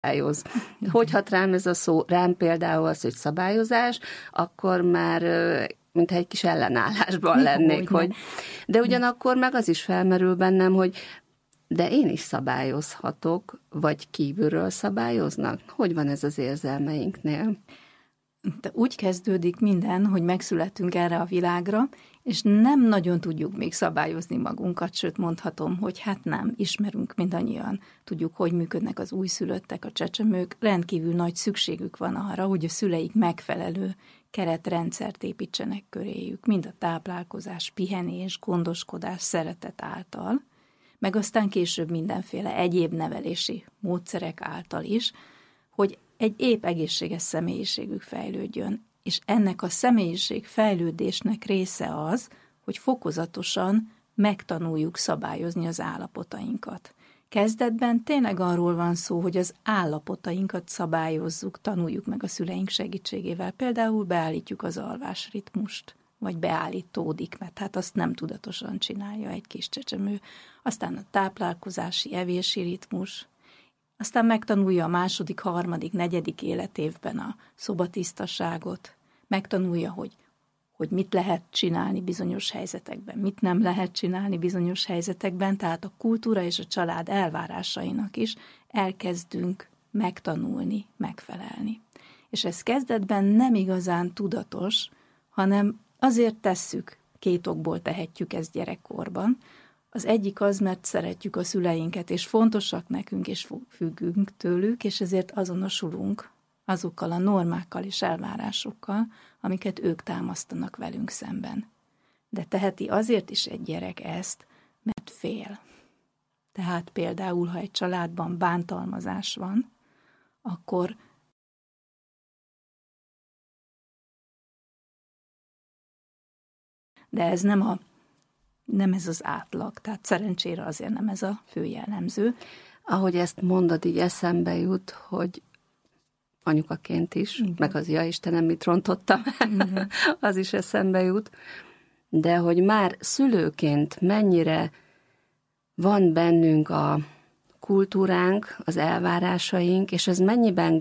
szabályoz. Hogy hat rám ez a szó, rám például az, hogy szabályozás, akkor már mintha egy kis ellenállásban lennék. De ugyanakkor meg az is felmerül bennem, hogy de én is szabályozhatok, vagy kívülről szabályoznak? Hogy van ez az érzelmeinknél? De úgy kezdődik minden, hogy megszületünk erre a világra, és nem nagyon tudjuk még szabályozni magunkat, sőt mondhatom, hogy hát nem, ismerünk mindannyian. Tudjuk, hogy működnek az újszülöttek, a csecsemők, rendkívül nagy szükségük van arra, hogy a szüleik megfelelő keretrendszert építsenek köréjük, mind a táplálkozás, pihenés, gondoskodás, szeretet által, meg aztán később mindenféle egyéb nevelési módszerek által is, hogy egy épp egészséges személyiségük fejlődjön. És ennek a személyiség fejlődésnek része az, hogy fokozatosan megtanuljuk szabályozni az állapotainkat. Kezdetben tényleg arról van szó, hogy az állapotainkat szabályozzuk, tanuljuk meg a szüleink segítségével. Például beállítjuk az alvásritmust, vagy beállítódik, mert hát azt nem tudatosan csinálja egy kis csecsemő. Aztán a táplálkozási, evési ritmus, aztán megtanulja a második, harmadik, negyedik életévben a szobatisztaságot, megtanulja, hogy mit lehet csinálni bizonyos helyzetekben, mit nem lehet csinálni bizonyos helyzetekben, tehát a kultúra és a család elvárásainak is elkezdünk megtanulni, megfelelni. És ez kezdetben nem igazán tudatos, hanem azért tesszük, két okból tehetjük ezt gyerekkorban. Az egyik az, mert szeretjük a szüleinket, és fontosak nekünk, és függünk tőlük, és ezért azonosulunk azokkal a normákkal és elvárásokkal, amiket ők támasztanak velünk szemben. De teheti azért is egy gyerek ezt, mert fél. Tehát például, ha egy családban bántalmazás van, akkor de ez nem ez az átlag, tehát szerencsére azért nem ez a fő jellemző. Ahogy ezt mondod, így eszembe jut, hogy anyukaként is, igen, meg az ja Istenem, mit rontottam, az is eszembe jut, de hogy már szülőként mennyire van bennünk a kultúránk, az elvárásaink, és ez mennyiben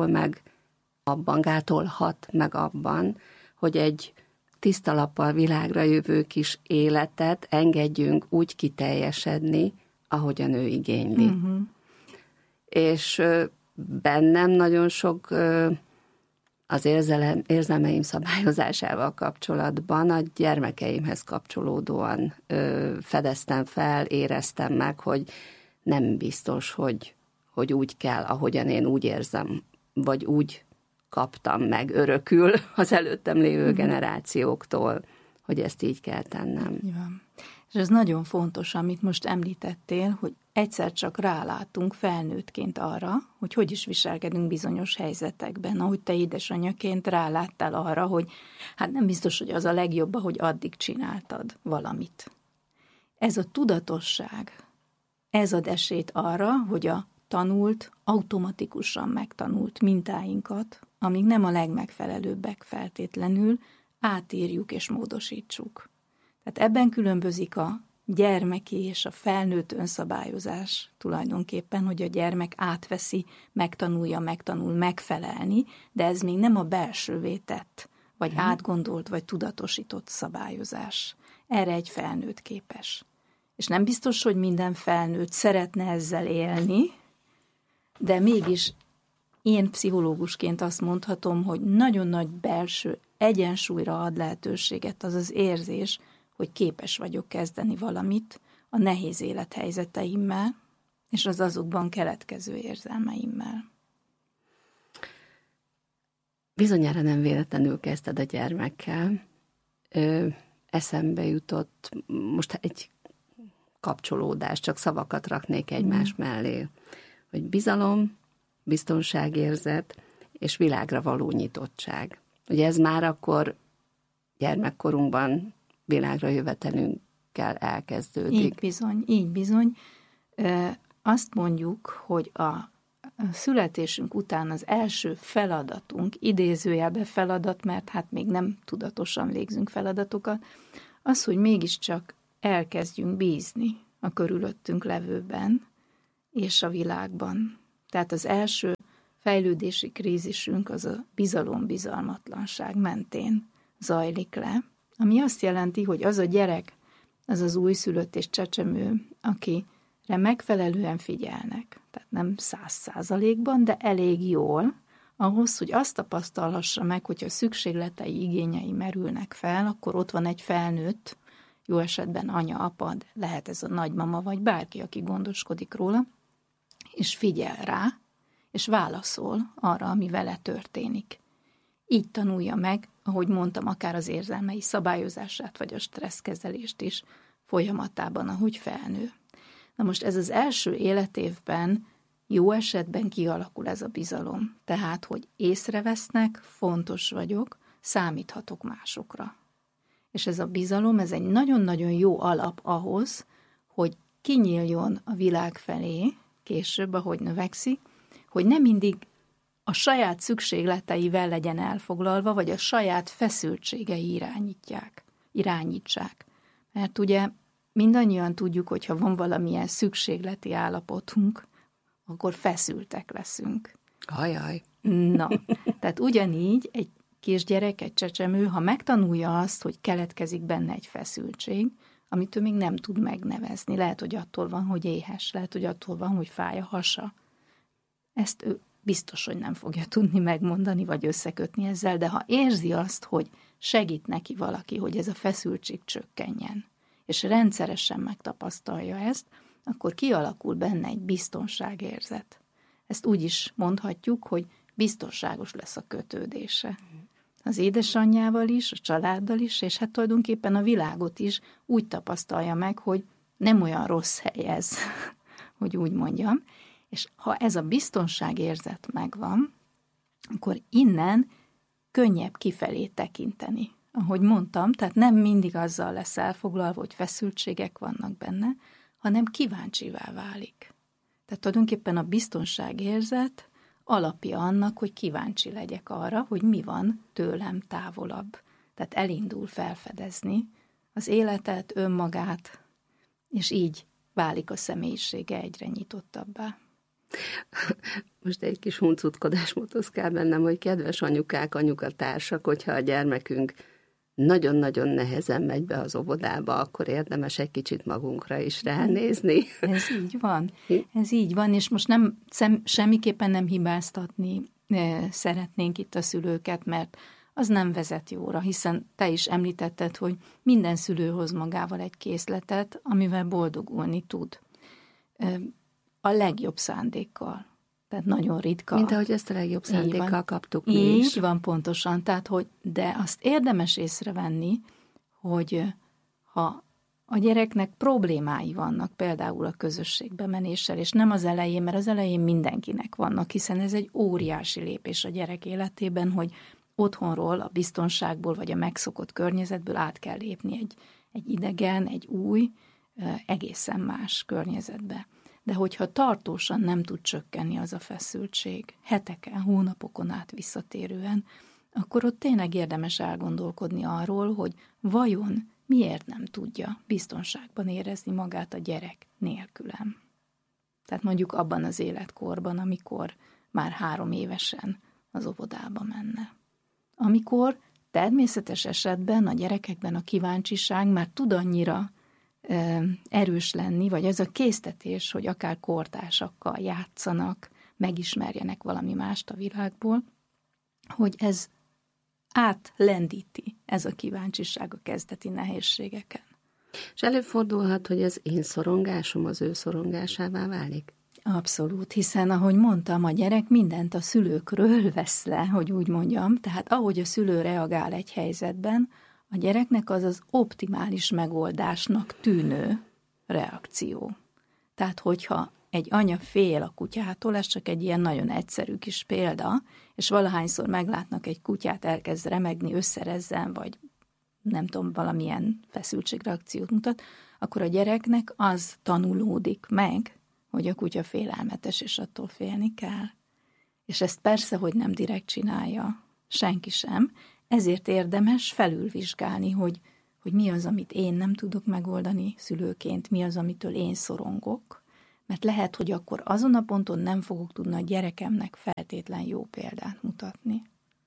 gátolhat meg abban, hogy egy tiszta lappal világra jövő kis életet engedjünk úgy kiteljesedni, ahogyan ő igényli. Uh-huh. És bennem nagyon sok az érzelmeim szabályozásával kapcsolatban a gyermekeimhez kapcsolódóan fedeztem fel, éreztem meg, hogy nem biztos, hogy úgy kell, ahogyan én úgy érzem, vagy úgy kaptam meg örökül az előttem lévő generációktól, hogy ezt így kell tennem. Igen. És ez nagyon fontos, amit most említettél, hogy egyszer csak rálátunk felnőttként arra, hogy is viselkedünk bizonyos helyzetekben, ahogy te édesanyaként ráláttál arra, hogy hát nem biztos, hogy az a legjobb, ahogy addig csináltad valamit. Ez a tudatosság, ez ad esélyt arra, hogy a tanult, automatikusan megtanult mintáinkat, amíg nem a legmegfelelőbbek feltétlenül, átírjuk és módosítsuk. Tehát ebben különbözik a gyermeki és a felnőtt önszabályozás tulajdonképpen, hogy a gyermek átveszi, megtanul megfelelni, de ez még nem a belsővé tett, vagy átgondolt, vagy tudatosított szabályozás. Erre egy felnőtt képes. És nem biztos, hogy minden felnőtt szeretne ezzel élni, de mégis én pszichológusként azt mondhatom, hogy nagyon nagy belső egyensúlyra ad lehetőséget az az érzés, hogy képes vagyok kezdeni valamit a nehéz élethelyzeteimmel, és az azokban keletkező érzelmeimmel. Bizonyára nem véletlenül kezdted a gyermekkel. Eszembe jutott most egy kapcsolódás, csak szavakat raknék egymás mellé, hogy bizalom, biztonságérzet és világra való nyitottság. Ugye ez már akkor gyermekkorunkban világra jövetelünkkel elkezdődik. Így bizony. Azt mondjuk, hogy a születésünk után az első feladatunk, idézőjelben feladat, mert hát még nem tudatosan végzünk feladatokat, az, hogy mégiscsak elkezdjünk bízni a körülöttünk levőben és a világban. Tehát az első fejlődési krízisünk az a bizalom-bizalmatlanság mentén zajlik le, ami azt jelenti, hogy az a gyerek, az az újszülött és csecsemő, akire megfelelően figyelnek, tehát nem 100%-ban, de elég jól, ahhoz, hogy azt tapasztalhassa meg, hogyha szükségletei, igényei merülnek fel, akkor ott van egy felnőtt, jó esetben anya, apa, lehet ez a nagymama, vagy bárki, aki gondoskodik róla, és figyel rá, és válaszol arra, ami vele történik. Így tanulja meg, ahogy mondtam, akár az érzelmei szabályozását, vagy a stresszkezelést is folyamatában, ahogy felnő. Na most ez az első életévben jó esetben kialakul ez a bizalom. Tehát, hogy észrevesznek, fontos vagyok, számíthatok másokra. És ez a bizalom, ez egy nagyon-nagyon jó alap ahhoz, hogy kinyíljon a világ felé, később, ahogy növekszik, hogy nem mindig a saját szükségleteivel legyen elfoglalva, vagy a saját feszültségei irányítsák. Mert ugye mindannyian tudjuk, hogy ha van valamilyen szükségleti állapotunk, akkor feszültek leszünk. Ajaj. Na, tehát ugyanígy egy kisgyerek, egy csecsemő, ha megtanulja azt, hogy keletkezik benne egy feszültség, amit ő még nem tud megnevezni. Lehet, hogy attól van, hogy éhes, lehet, hogy attól van, hogy fáj a hasa. Ezt ő biztos, hogy nem fogja tudni megmondani, vagy összekötni ezzel, de ha érzi azt, hogy segít neki valaki, hogy ez a feszültség csökkenjen, és rendszeresen megtapasztalja ezt, akkor kialakul benne egy biztonságérzet. Ezt úgy is mondhatjuk, hogy biztonságos lesz a kötődése. Az édesanyjával is, a családdal is, és hát tulajdonképpen a világot is úgy tapasztalja meg, hogy nem olyan rossz hely ez, hogy úgy mondjam. És ha ez a biztonságérzet megvan, akkor innen könnyebb kifelé tekinteni. Ahogy mondtam, tehát nem mindig azzal lesz elfoglalva, hogy feszültségek vannak benne, hanem kíváncsivá válik. Tehát tulajdonképpen a biztonságérzet alapja annak, hogy kíváncsi legyek arra, hogy mi van tőlem távolabb. Tehát elindul felfedezni az életet, önmagát, és így válik a személyisége egyre nyitottabbá. Most egy kis huncutkodás motoszkál bennem, hogy kedves anyukák, anyukatársak, hogyha a gyermekünk nagyon-nagyon nehezen megy be az óvodába, akkor érdemes egy kicsit magunkra is ránézni. Ez így van. Ez így van, és most semmiképpen nem hibáztatni szeretnénk itt a szülőket, mert az nem vezet jóra, hiszen te is említetted, hogy minden szülő hoz magával egy készletet, amivel boldogulni tud. A legjobb szándékkal. Tehát nagyon ritka. Mint ahogy ezt a legjobb szándékkal kaptuk mi is. is. Így van, pontosan. Tehát, hogy, de azt érdemes észrevenni, hogy ha a gyereknek problémái vannak, például a közösségbe menéssel, és nem az elején, mert az elején mindenkinek vannak, hiszen ez egy óriási lépés a gyerek életében, hogy otthonról, a biztonságból, vagy a megszokott környezetből át kell lépni egy idegen, egy új, egészen más környezetbe. De hogyha tartósan nem tud csökkenni az a feszültség, heteken, hónapokon át visszatérően, akkor ott tényleg érdemes elgondolkodni arról, hogy vajon miért nem tudja biztonságban érezni magát a gyerek nélkülem. Tehát mondjuk abban az életkorban, amikor már 3 évesen az óvodába menne. Amikor természetes esetben a gyerekekben a kíváncsiság már tud annyira erős lenni, vagy az a késztetés, hogy akár kortársakkal játszanak, megismerjenek valami mást a világból, hogy ez átlendíti ez a kíváncsiság a kezdeti nehézségeken. És előfordulhat, hogy az én szorongásom az ő szorongásává válik? Abszolút, hiszen ahogy mondtam, a gyerek mindent a szülőkről vesz le, hogy úgy mondjam, tehát ahogy a szülő reagál egy helyzetben, a gyereknek az az optimális megoldásnak tűnő reakció. Tehát, hogyha egy anya fél a kutyától, ez csak egy ilyen nagyon egyszerű kis példa, és valahányszor meglátnak egy kutyát, elkezd remegni, összerezzen, vagy nem tudom, valamilyen feszültségreakciót mutat, akkor a gyereknek az tanulódik meg, hogy a kutya félelmetes, és attól félni kell. És ezt persze, hogy nem direkt csinálja senki sem, ezért érdemes felülvizsgálni, hogy mi az, amit én nem tudok megoldani szülőként, mi az, amitől én szorongok, Mert lehet, hogy akkor azon a ponton nem fogok tudni a gyerekemnek feltétlen jó példát mutatni.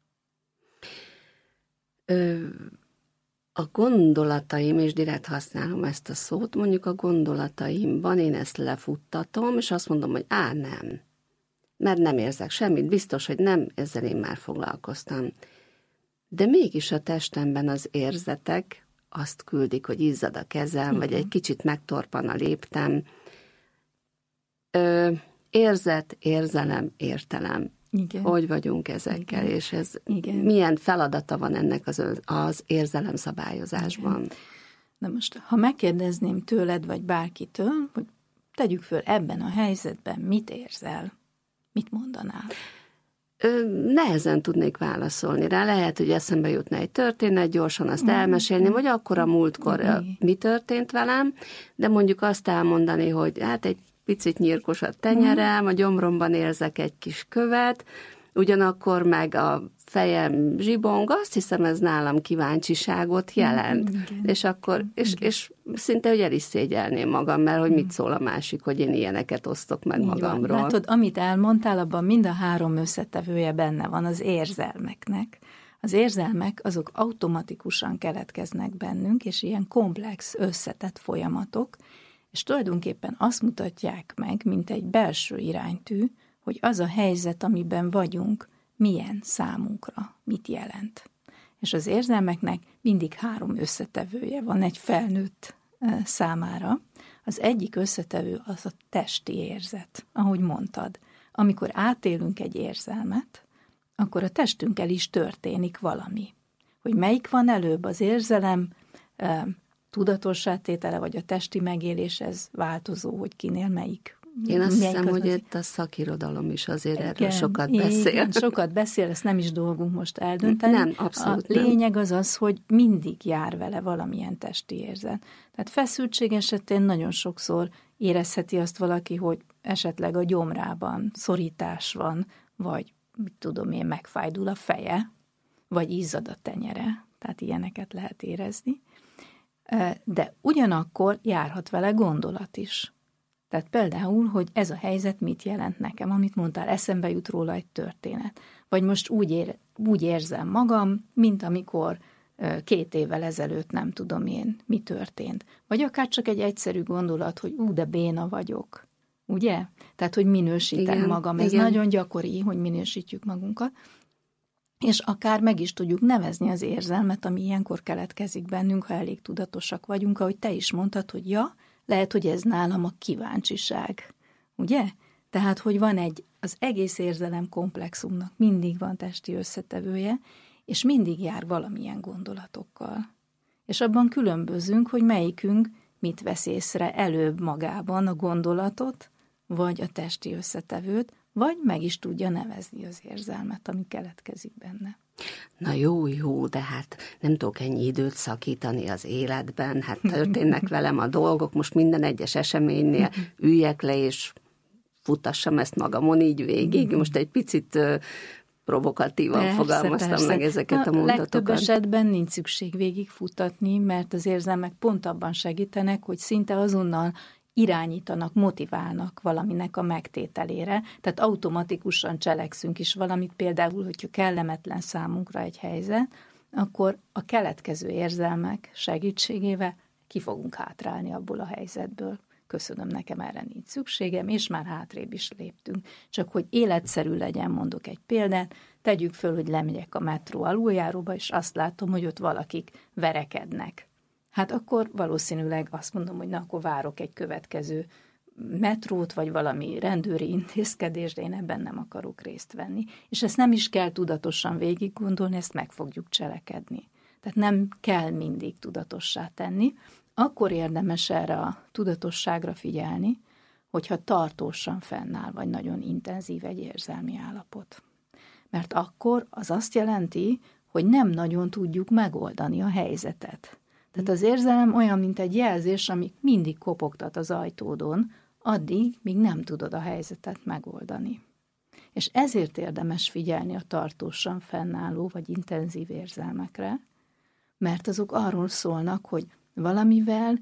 A gondolataim, és direkt használom ezt a szót, mondjuk a gondolataimban én ezt lefuttatom, és azt mondom, hogy nem, mert nem érzek semmit, biztos, hogy nem, ezzel én már foglalkoztam. De mégis a testemben az érzetek azt küldik, hogy izzad a kezem, vagy egy kicsit megtorpan a léptem. Érzet, érzelem, értelem. Igen. Hogy vagyunk ezekkel, Igen. és ez Igen. milyen feladata van ennek az érzelem szabályozásban? Igen. Na most, ha megkérdezném tőled, vagy bárkitől, hogy tegyük föl ebben a helyzetben, mit érzel? Mit mondanál? Nehezen tudnék válaszolni rá. Lehet, hogy eszembe jutna egy történet, gyorsan azt elmesélni, vagy akkor a múltkor mi történt velem, de mondjuk azt elmondani, hogy hát egy picit nyírkos a tenyerem, a gyomromban érzek egy kis követ, ugyanakkor meg a fejem zsibong, azt hiszem, ez nálam kíváncsiságot jelent. És akkor, és szinte, hogy el is szégyelném magam, mert hogy mit szól a másik, hogy én ilyeneket osztok meg magamról. Látod, amit elmondtál, abban mind a 3 összetevője benne van az érzelmeknek. Az érzelmek azok automatikusan keletkeznek bennünk, és ilyen komplex, összetett folyamatok, és tulajdonképpen azt mutatják meg, mint egy belső iránytű, hogy az a helyzet, amiben vagyunk, milyen számunkra, mit jelent. És az érzelmeknek mindig 3 összetevője van egy felnőtt számára. Az egyik összetevő az a testi érzet, ahogy mondtad. Amikor átélünk egy érzelmet, akkor a testünkkel is történik valami. Hogy melyik van előbb, az érzelem tudatossá tétele, vagy a testi megélés, ez változó, hogy kinél melyik. Én azt hiszem, hogy itt a szakirodalom is azért erről sokat beszél. Igen, sokat beszél, ezt nem is dolgunk most eldönteni. Nem, abszolút a lényeg az, hogy mindig jár vele valamilyen testi érzet. Tehát feszültség esetén nagyon sokszor érezheti azt valaki, hogy esetleg a gyomrában szorítás van, vagy mit tudom én, megfájdul a feje, vagy izzad a tenyere. Tehát ilyeneket lehet érezni. De ugyanakkor járhat vele gondolat is. Tehát például, hogy ez a helyzet mit jelent nekem, amit mondtál, eszembe jut róla egy történet. Vagy most úgy érzem magam, mint amikor 2 évvel ezelőtt nem tudom én, mi történt. Vagy akár csak egy egyszerű gondolat, hogy de béna vagyok. Ugye? Tehát, hogy minősítem magam. Ez nagyon gyakori, hogy minősítjük magunkat. És akár meg is tudjuk nevezni az érzelmet, ami ilyenkor keletkezik bennünk, ha elég tudatosak vagyunk, ahogy te is mondtad, hogy lehet, hogy ez nálam a kíváncsiság. Ugye? Tehát, hogy van az egész érzelem komplexumnak mindig van testi összetevője, és mindig jár valamilyen gondolatokkal. És abban különbözünk, hogy melyikünk mit vesz észre előbb magában, a gondolatot, vagy a testi összetevőt, vagy meg is tudja nevezni az érzelmet, ami keletkezik benne. Na jó, de hát nem tudok ennyi időt szakítani az életben, hát történnek velem a dolgok, most minden egyes eseménynél üljek le, és futtassam ezt magamon így végig. Most egy picit provokatívan fogalmaztam meg ezeket a mondatokat. Legtöbb esetben nincs szükség végigfutatni, mert az érzelmek pont abban segítenek, hogy szinte azonnal irányítanak, motiválnak valaminek a megtételére, tehát automatikusan cselekszünk is valamit, például, hogyha kellemetlen számunkra egy helyzet, akkor a keletkező érzelmek segítségével ki fogunk hátrálni abból a helyzetből. Köszönöm, nekem erre nincs szükségem, és már hátrébb is léptünk. Csak hogy életszerű legyen, mondok egy példát, tegyük föl, hogy lemegyek a metró aluljáróba, és azt látom, hogy ott valakik verekednek. Hát akkor valószínűleg azt mondom, hogy akkor várok egy következő metrót, vagy valami rendőri intézkedést, de én ebben nem akarok részt venni. És ezt nem is kell tudatosan végig gondolni, ezt meg fogjuk cselekedni. Tehát nem kell mindig tudatossá tenni. Akkor érdemes erre a tudatosságra figyelni, hogyha tartósan fennáll, vagy nagyon intenzív egy érzelmi állapot. Mert akkor az azt jelenti, hogy nem nagyon tudjuk megoldani a helyzetet. Tehát az érzelem olyan, mint egy jelzés, ami mindig kopogtat az ajtódon, addig, míg nem tudod a helyzetet megoldani. És ezért érdemes figyelni a tartósan fennálló vagy intenzív érzelmekre, mert azok arról szólnak, hogy valamivel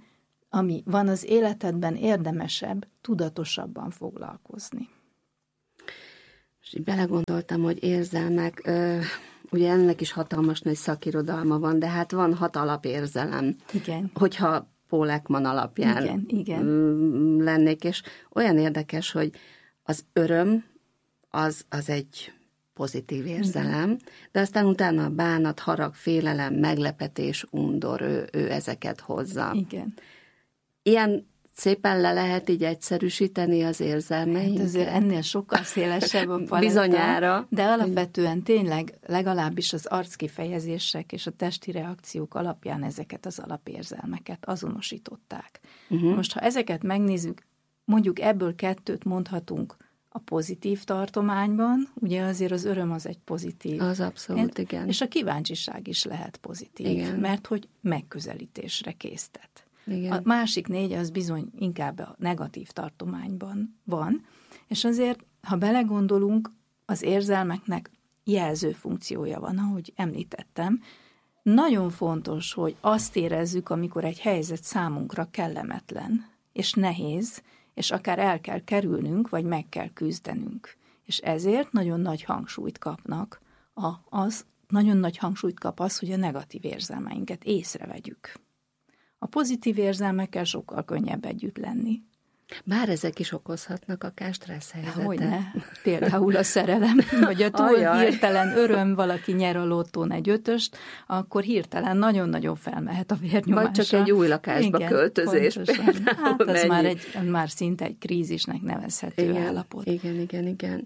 ami van az életedben, érdemesebb tudatosabban foglalkozni. És így belegondoltam, hogy érzelmek, ugye ennek is hatalmas nagy szakirodalma van, de hát van 6 alapérzelem. Igen. Hogyha Paul Ekman alapján lennék, és olyan érdekes, hogy az öröm az egy pozitív érzelem, de aztán utána a bánat, harag, félelem, meglepetés, undor, ő ezeket hozza. Igen. Ilyen szépen le lehet így egyszerűsíteni az érzelmeinket. Hát azért ennél sokkal szélesebb a paletta. Bizonyára. De alapvetően tényleg legalábbis az arckifejezések és a testi reakciók alapján ezeket az alapérzelmeket azonosították. Most, ha ezeket megnézzük, mondjuk ebből 2 mondhatunk a pozitív tartományban, ugye azért az öröm az egy pozitív. Az abszolút, igen. És a kíváncsiság is lehet pozitív, igen. Mert hogy megközelítésre késztet. Igen. A másik 4 az bizony inkább a negatív tartományban van, és azért, ha belegondolunk, az érzelmeknek jelző funkciója van, ahogy említettem. Nagyon fontos, hogy azt érezzük, amikor egy helyzet számunkra kellemetlen, és nehéz, és akár el kell kerülnünk, vagy meg kell küzdenünk. És ezért nagyon nagy hangsúlyt kapnak, nagyon nagy hangsúlyt kap az, hogy a negatív érzelmeinket észrevegyük. A pozitív érzelmekkel sokkal könnyebb együtt lenni. Bár ezek is okozhatnak akár stressz helyzetet. Hogyne. Például a szerelem, vagy a túl hirtelen öröm, valaki nyer a lottón egy 5-öst, akkor hirtelen nagyon-nagyon felmehet a vérnyomása. Vagy csak egy új lakásba költözés. Hát az már szinte egy krízisnek nevezhető állapot. Igen.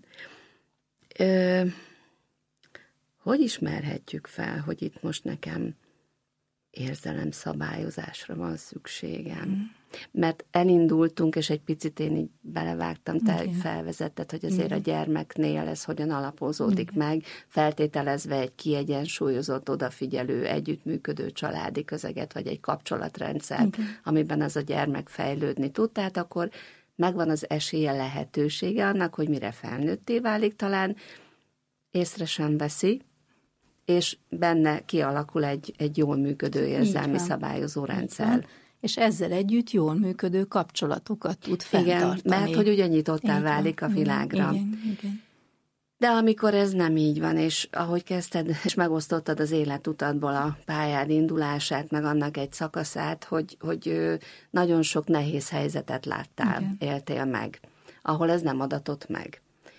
Hogy ismerhetjük fel, hogy itt most nekem érzelemszabályozásra van szükségem? Mert elindultunk, és egy picit én így belevágtam, te felvezetted, hogy azért a gyermeknél ez hogyan alapozódik meg, feltételezve egy kiegyensúlyozott, odafigyelő, együttműködő családi közeget, vagy egy kapcsolatrendszer, amiben az a gyermek fejlődni tud, tehát akkor megvan az esélye, lehetősége annak, hogy mire felnőtté válik, talán észre sem veszi, és benne kialakul egy jól működő érzelmi szabályozó rendszer. És ezzel együtt jól működő kapcsolatokat tud fenntartani. Igen, mert hogy ugye nyitottá válik a világra. Igen. De amikor ez nem így van, és ahogy kezdted, és megosztottad az életutadból a pályád indulását, meg annak egy szakaszát, hogy nagyon sok nehéz helyzetet láttál, éltél meg, ahol ez nem adatott meg.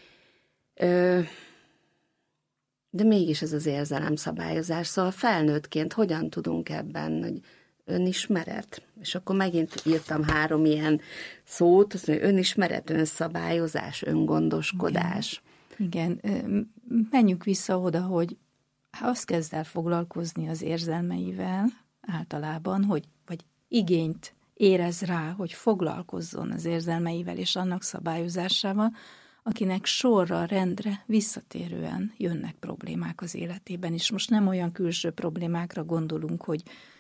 De mégis ez az érzelemszabályozás, szóval felnőttként hogyan tudunk ebben, hogy önismeret, és akkor megint írtam 3 ilyen szót, azt mondja, önismeret, önszabályozás, öngondoskodás. Igen, menjünk vissza oda, hogy azt kezd el foglalkozni az érzelmeivel általában, vagy igényt érez rá, hogy foglalkozzon az érzelmeivel és annak szabályozásával, akinek sorra, rendre, visszatérően jönnek problémák az életében, és most nem olyan külső problémákra gondolunk, hogy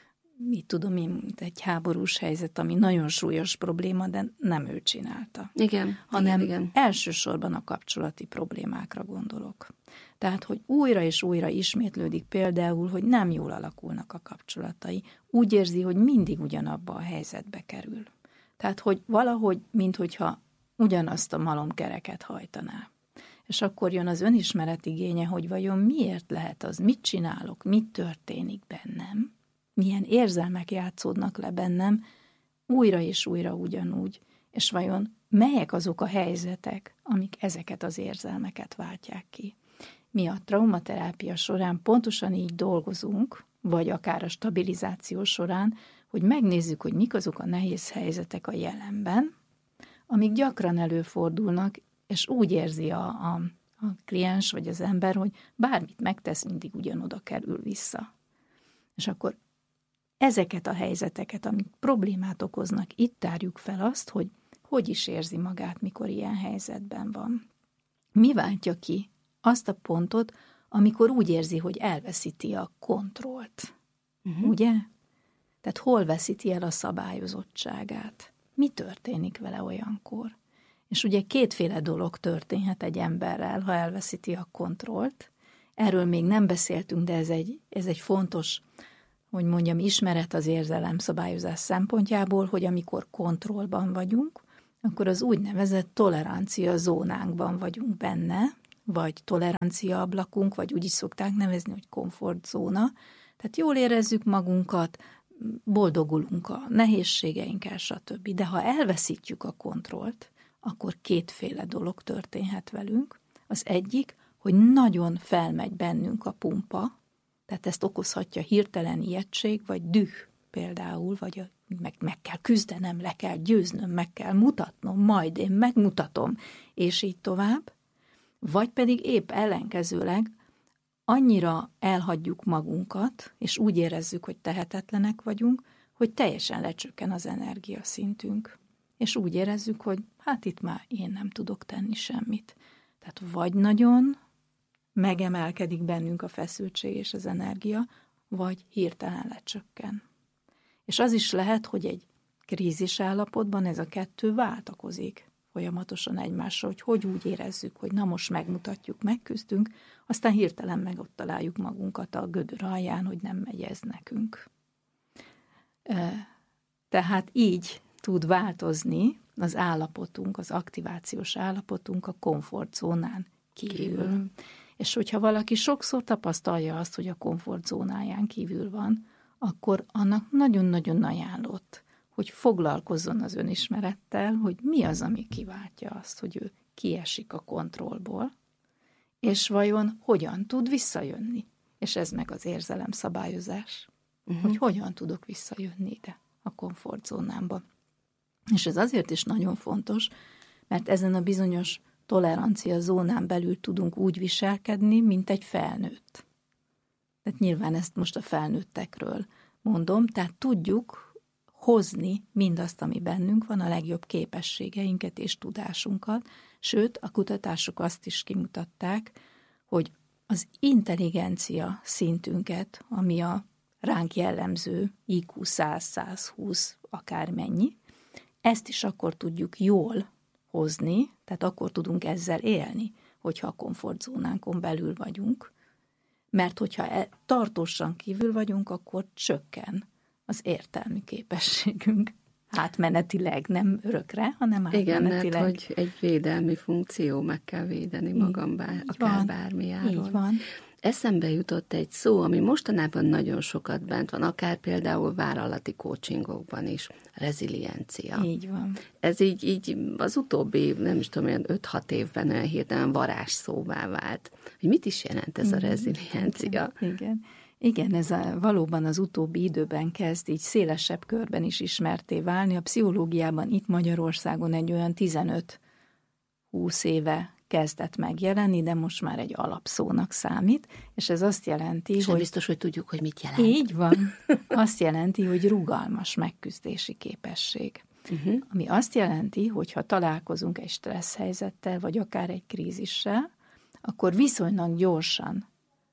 mit tudom én, mint egy háborús helyzet, ami nagyon súlyos probléma, de nem ő csinálta. Hanem elsősorban a kapcsolati problémákra gondolok. Tehát, hogy újra és újra ismétlődik például, hogy nem jól alakulnak a kapcsolatai. Úgy érzi, hogy mindig ugyanabba a helyzetbe kerül. Tehát, hogy valahogy, minthogyha ugyanazt a malomkereket hajtaná. És akkor jön az önismeret igénye, hogy vajon miért lehet az, mit csinálok, mit történik bennem, milyen érzelmek játszódnak le bennem, újra és újra ugyanúgy, és vajon melyek azok a helyzetek, amik ezeket az érzelmeket váltják ki. Mi a traumaterápia során pontosan így dolgozunk, vagy akár a stabilizáció során, hogy megnézzük, hogy mik azok a nehéz helyzetek a jelenben, amik gyakran előfordulnak, és úgy érzi a kliens vagy az ember, hogy bármit megtesz, mindig ugyanoda kerül vissza. És akkor ezeket a helyzeteket, amik problémát okoznak, itt tárjuk fel azt, hogy is érzi magát, mikor ilyen helyzetben van. Mi váltja ki azt a pontot, amikor úgy érzi, hogy elveszíti a kontrollt. Ugye? Tehát hol veszíti el a szabályozottságát? Mi történik vele olyankor? És ugye 2 dolog történhet egy emberrel, ha elveszíti a kontrollt. Erről még nem beszéltünk, de ez egy fontos, hogy mondjam, ismeret az érzelemszabályozás szempontjából, hogy amikor kontrollban vagyunk, akkor az úgynevezett tolerancia zónánkban vagyunk benne, vagy tolerancia ablakunk, vagy úgy is szokták nevezni, hogy komfortzóna. Tehát jól érezzük magunkat, boldogulunk a nehézségeinkkel, stb. De ha elveszítjük a kontrollt, akkor kétféle dolog történhet velünk. Az egyik, hogy nagyon felmegy bennünk a pumpa, tehát ezt okozhatja hirtelen ijegység, vagy düh például, vagy meg kell küzdenem, le kell győznöm, meg kell mutatnom, majd én megmutatom, és így tovább. Vagy pedig épp ellenkezőleg annyira elhagyjuk magunkat, és úgy érezzük, hogy tehetetlenek vagyunk, hogy teljesen lecsökken az energiaszintünk. És úgy érezzük, hogy hát itt már én nem tudok tenni semmit. Tehát vagy nagyon megemelkedik bennünk a feszültség és az energia, vagy hirtelen lecsökken. És az is lehet, hogy egy krízis állapotban ez a kettő váltakozik folyamatosan egymással, hogy úgy érezzük, hogy na most megmutatjuk, megküzdünk, aztán hirtelen meg ott találjuk magunkat a gödör alján, hogy nem megy ez nekünk. Tehát így tud változni az állapotunk, az aktivációs állapotunk a komfortzónán kívül. És hogyha valaki sokszor tapasztalja azt, hogy a komfortzónáján kívül van, akkor annak nagyon-nagyon ajánlott, hogy foglalkozzon az önismerettel, hogy mi az, ami kiváltja azt, hogy ő kiesik a kontrollból, és vajon hogyan tud visszajönni. És ez meg az érzelemszabályozás, hogy hogyan tudok visszajönni ide a komfortzónámba. És ez azért is nagyon fontos, mert ezen a bizonyos tolerancia zónán belül tudunk úgy viselkedni, mint egy felnőtt. Tehát nyilván ezt most a felnőttekről mondom, tehát tudjuk hozni mindazt, ami bennünk van, a legjobb képességeinket és tudásunkat, sőt, a kutatások azt is kimutatták, hogy az intelligencia szintünket, ami a ránk jellemző IQ 100-120 akármennyi, ezt is akkor tudjuk jól hozni, tehát akkor tudunk ezzel élni, hogyha a komfortzónánkon belül vagyunk, mert hogyha tartósan kívül vagyunk, akkor csökken az értelmi képességünk. Átmenetileg, nem örökre, hanem átmenetileg. Igen, mert hogy egy védelmi funkció, meg kell védeni magam akár bármi áron. Így van. Eszembe jutott egy szó, ami mostanában nagyon sokat bent van, akár például vállalati coachingokban is, reziliencia. Így van. Ez így az utóbbi, nem is tudom, olyan 5-6 évben olyan hirtelen varázsszóvá vált. Hogy mit is jelent ez a reziliencia? Igen, ez valóban az utóbbi időben kezd így szélesebb körben is ismerté válni. A pszichológiában itt Magyarországon egy olyan 15-20 éve kezdett megjelenni, de most már egy alapszónak számít, és ez azt jelenti, és hogy... biztos, hogy tudjuk, hogy mit jelent. Így van. Azt jelenti, hogy rugalmas megküzdési képesség. Ami azt jelenti, hogy ha találkozunk egy stressz helyzettel, vagy akár egy krízissel, akkor viszonylag gyorsan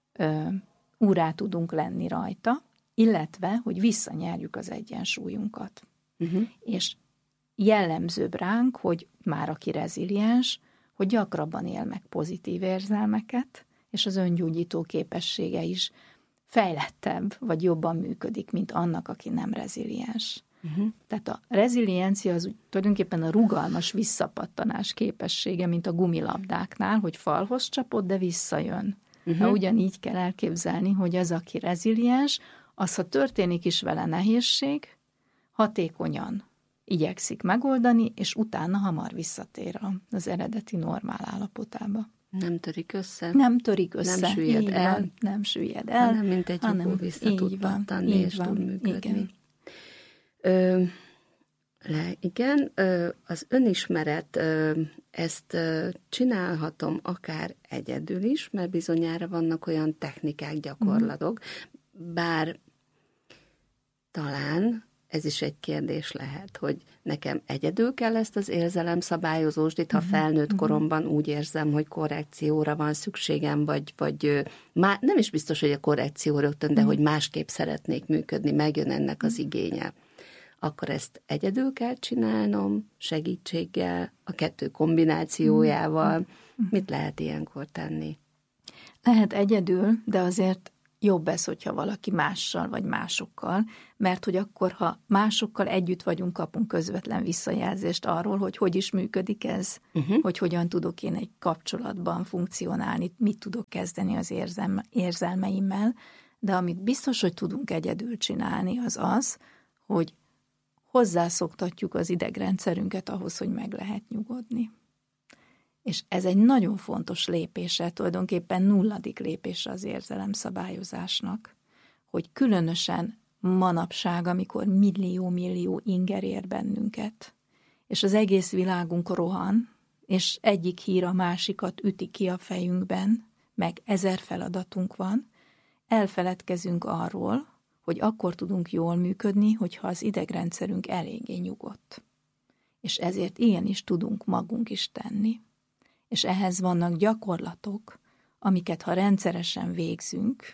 úrrá tudunk lenni rajta, illetve, hogy visszanyerjük az egyensúlyunkat. És jellemzőbb ránk, hogy már aki reziliens, hogy gyakrabban él meg pozitív érzelmeket, és az öngyógyító képessége is fejlettebb, vagy jobban működik, mint annak, aki nem reziliens. Tehát a reziliencia az tulajdonképpen a rugalmas visszapattanás képessége, mint a gumilabdáknál, hogy falhoz csapod, de visszajön. Ugyanígy kell elképzelni, hogy az, aki reziliens, az, ha történik is vele nehézség, hatékonyan igyekszik megoldani, és utána hamar visszatér az eredeti normál állapotába. Nem törik össze. Nem törik össze. Nem süllyed el. Van, nem süllyed el. Hanem mint egy lyukó vissza tud pattanni, és tud működni. Igen. Az önismeret, ezt csinálhatom akár egyedül is, mert bizonyára vannak olyan technikák, gyakorlatok, bár talán ez is egy kérdés lehet, hogy nekem egyedül kell ezt az érzelemszabályozóst, itt ha felnőtt koromban úgy érzem, hogy korrekcióra van szükségem, vagy nem is biztos, hogy a korrekció rögtön, de hogy másképp szeretnék működni, megjön ennek az igénye. Akkor ezt egyedül kell csinálnom, segítséggel, a kettő kombinációjával. Mit lehet ilyenkor tenni? Lehet egyedül, de azért jobb ez, hogyha valaki mással vagy másokkal, mert hogy akkor, ha másokkal együtt vagyunk, kapunk közvetlen visszajelzést arról, hogy is működik ez, hogy hogyan tudok én egy kapcsolatban funkcionálni, mit tudok kezdeni az érzelmeimmel, de amit biztos, hogy tudunk egyedül csinálni, az az, hogy hozzászoktatjuk az idegrendszerünket ahhoz, hogy meg lehet nyugodni. És ez egy nagyon fontos lépése, tulajdonképpen 0. lépése az érzelemszabályozásnak, hogy különösen manapság, amikor millió inger ér bennünket, és az egész világunk rohan, és egyik hír a másikat üti ki a fejünkben, meg 1000 feladatunk van, elfeledkezünk arról, hogy akkor tudunk jól működni, hogyha az idegrendszerünk eléggé nyugodt. És ezért igenis tudunk magunk is tenni. És ehhez vannak gyakorlatok, amiket ha rendszeresen végzünk,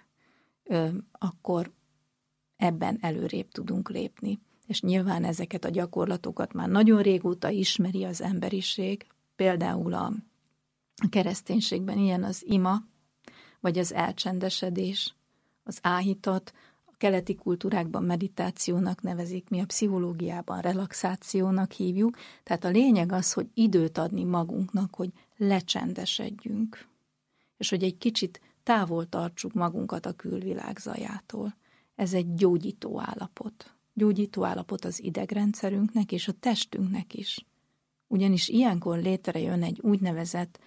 akkor ebben előrébb tudunk lépni. És nyilván ezeket a gyakorlatokat már nagyon régóta ismeri az emberiség, például a kereszténységben ilyen az ima, vagy az elcsendesedés, az áhítat, a keleti kultúrákban meditációnak nevezik, mi a pszichológiában relaxációnak hívjuk. Tehát a lényeg az, hogy időt adni magunknak, hogy lecsendesedjünk, és hogy egy kicsit távol tartsuk magunkat a külvilág zajától. Ez egy gyógyító állapot. Gyógyító állapot az idegrendszerünknek és a testünknek is. Ugyanis ilyenkor létrejön egy úgynevezett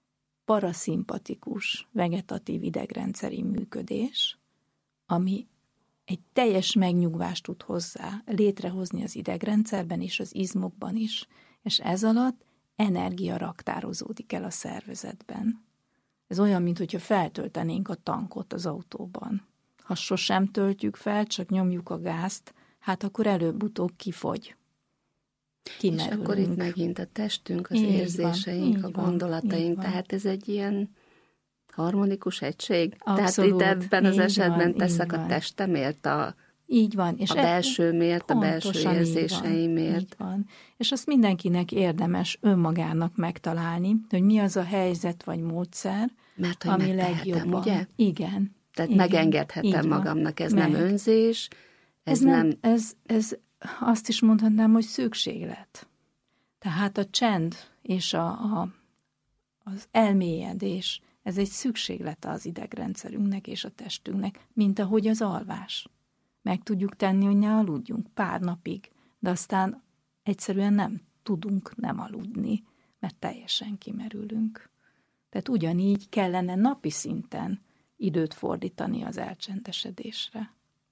paraszimpatikus, vegetatív idegrendszeri működés, ami egy teljes megnyugvást tud hozzá létrehozni az idegrendszerben és az izmokban is, és ez alatt energia raktározódik el a szervezetben. Ez olyan, mintha feltöltenénk a tankot az autóban. Ha sosem töltjük fel, csak nyomjuk a gázt, hát akkor előbb-utóbb kifogy. Kimerülünk. És akkor itt megint a testünk, az így érzéseink, van, a gondolataink, van. tehát ez egy ilyen harmonikus egység. Abszolút, Tehát itt ebben az esetben teszek a van. testemért, Így van. És a belsőmért, a belső érzéseimért. Így van. És azt mindenkinek érdemes önmagának megtalálni, hogy mi az a helyzet vagy módszer, mert hogy ami megtehetem, legjobban. ugye? Igen. Tehát igen, megengedhetem magamnak, ez nem önzés, ez azt is mondhatnám, hogy szükséglet. Tehát a csend és az elmélyedés, ez egy szükséglete az idegrendszerünknek és a testünknek, mint ahogy az alvás. Meg tudjuk tenni, hogy ne aludjunk pár napig, de aztán egyszerűen nem tudunk nem aludni, mert teljesen kimerülünk. Tehát ugyanígy kellene napi szinten időt fordítani az elcsendesedésre.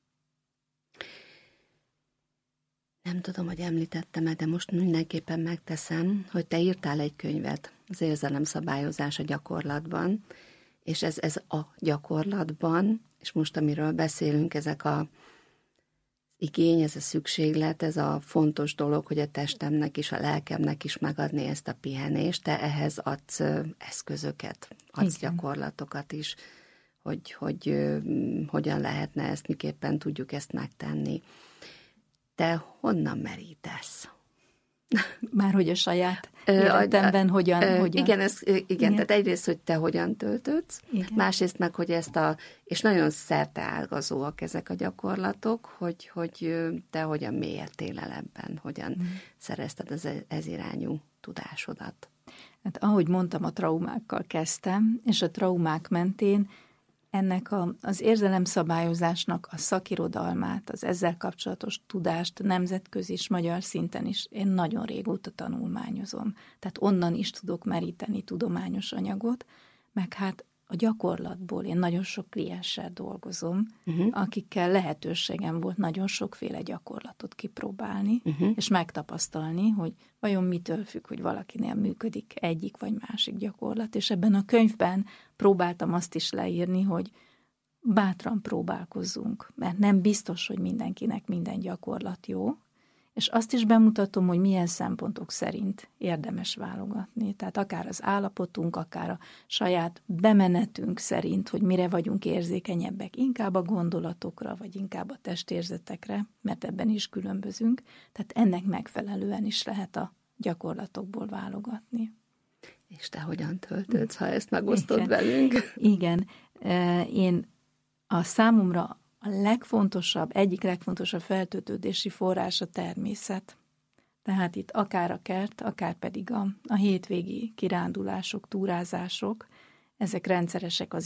Nem tudom, hogy említettem-e, de most mindenképpen megteszem, hogy te írtál egy könyvet, az érzelemszabályozás a gyakorlatban, és ez a gyakorlatban, és most amiről beszélünk, ezek a igény, ez a szükséglet, ez a fontos dolog, hogy a testemnek és a lelkemnek is megadni ezt a pihenést, te ehhez adsz eszközöket, adsz igen. gyakorlatokat is, hogy hogyan lehetne ezt, miképpen tudjuk ezt megtenni. Te honnan merítesz? Márhogy a saját életemben hogyan? Igen, tehát egyrészt, hogy te hogyan töltődsz, másrészt meg, hogy és nagyon szerteágazóak ezek a gyakorlatok, hogy te hogyan mélyedtél el ebben, hogyan szerezted az ez irányú tudásodat. Hát ahogy mondtam, a traumákkal kezdtem, és a traumák mentén ennek az érzelemszabályozásnak a szakirodalmát, az ezzel kapcsolatos tudást nemzetközi és magyar szinten is én nagyon régóta tanulmányozom. Tehát onnan is tudok meríteni tudományos anyagot, meg hát a gyakorlatból én nagyon sok klienssel dolgozom, akikkel lehetőségem volt nagyon sokféle gyakorlatot kipróbálni, és megtapasztalni, hogy vajon mitől függ, hogy valakinél működik egyik vagy másik gyakorlat. És ebben a könyvben próbáltam azt is leírni, hogy bátran próbálkozzunk, mert nem biztos, hogy mindenkinek minden gyakorlat jó, és azt is bemutatom, hogy milyen szempontok szerint érdemes válogatni. Tehát akár az állapotunk, akár a saját bemenetünk szerint, hogy mire vagyunk érzékenyebbek, inkább a gondolatokra, vagy inkább a testérzetekre, mert ebben is különbözünk. Tehát ennek megfelelően is lehet a gyakorlatokból válogatni. És te hogyan töltődsz, ha ezt megosztod velünk? Igen. Én A számomra egyik legfontosabb feltöltődési forrás a természet. Tehát itt akár a kert, akár pedig a hétvégi kirándulások, túrázások, ezek rendszeresek az